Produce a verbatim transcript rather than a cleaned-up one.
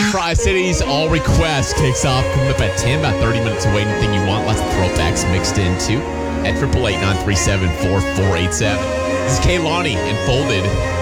Tri-Cities All Request kicks off coming up at ten, about thirty minutes away. Anything you want, lots of throwbacks mixed in too at triple eight nine three seven four four eight seven. This is Kaylani and Folded.